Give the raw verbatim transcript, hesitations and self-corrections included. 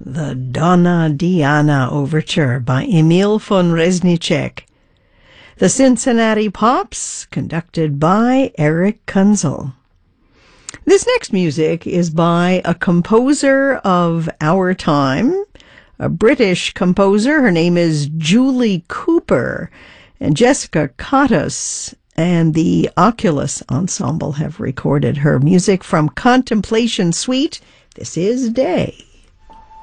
the Donna Diana Overture by Emil von Reznicek. The Cincinnati Pops, conducted by Eric Kunzel. This next music is by a composer of our time, a British composer. Her name is Julie Cooper, and Jessica Cottas and the Oculus Ensemble have recorded her music from Contemplation Suite. This is Day.